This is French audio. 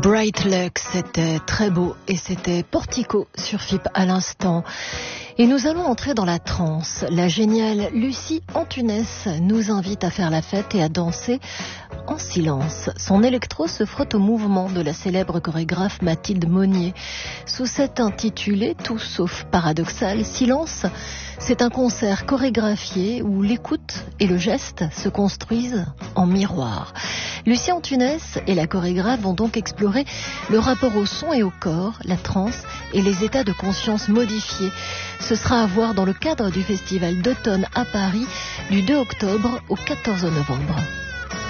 Bright Luck, c'était très beau et c'était Portico sur FIP à l'instant. Et nous allons entrer dans la transe. La géniale Lucie Antunes nous invite à faire la fête et à danser en silence. Son électro se frotte au mouvement de la célèbre chorégraphe Mathilde Monnier. Sous cet intitulé, tout sauf paradoxal, Silence, c'est un concert chorégraphié où l'écoute et le geste se construisent en miroir. Lucie Antunes et la chorégraphe vont donc explorer le rapport au son et au corps, la transe et les états de conscience modifiés. Ce sera à voir dans le cadre du festival d'automne à Paris du 2 octobre au 14 novembre.